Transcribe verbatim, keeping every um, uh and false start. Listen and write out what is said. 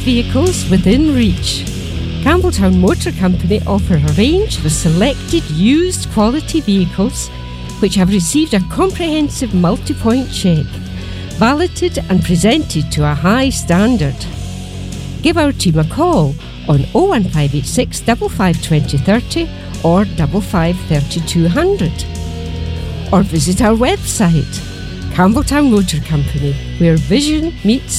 vehicles within reach. Campbelltown Motor Company offer a range of selected used quality vehicles which have received a comprehensive multi-point check, validated and presented to a high standard. Give our team a call on oh one five eight six, five five two oh three oh or five five three two hundred. Or visit our website, Campbelltown Motor Company, where vision meets